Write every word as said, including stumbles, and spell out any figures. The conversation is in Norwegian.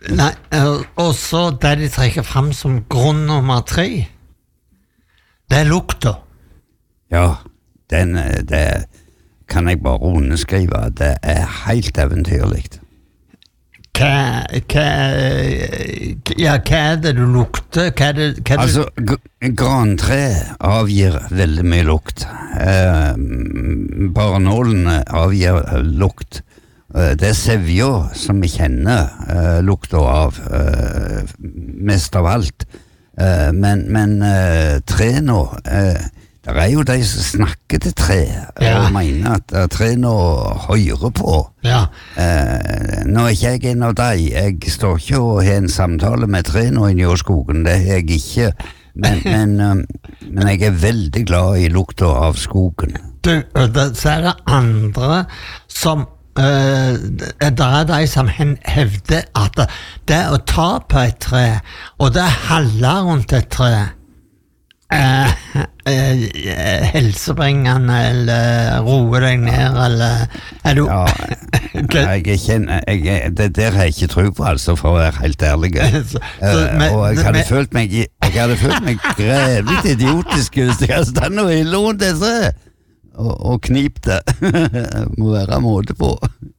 Nei, og så det de trekker frem som grunn nummer tre, det er lukta. Ja, den, det kan jeg bare underskrive. Det er helt eventyrligt. Hva, hva, ja, hva er det du lukter? Hva er det, hva er det? Altså, g- grantre avgir veldig mye lukt. Eh, barnålene avgir lukt. Eh, det er sevja som vi kjenner eh, lukta av, eh, mest av alt. Eh, men men eh, tre nå, eh, det er jo de som snakker til tre, ja. Og mener at uh, tre nå hører på. Ja. Uh, nå er ikke jeg en av deg, jeg står ikke og har en samtale med tre nå inne i skogen, det er jeg ikke, men, men, um, men jeg er veldig glad i lukta av skogen. Du, det, så er det andre som, uh, det er de som hevder at det, det er å ta på et tre, og det er halve rundt et tre, Uh, uh, helsebringende eller roe deg ned eller er du ja, jeg er ikke, jeg, det der har jeg ikke tro på, altså, for å være helt ærlig. så, så, uh, men, og jeg hadde men, følt meg jeg hadde følt meg grevlig idiotisk hvis jeg hadde stannet og lånt disse og, og knip det må være måte på.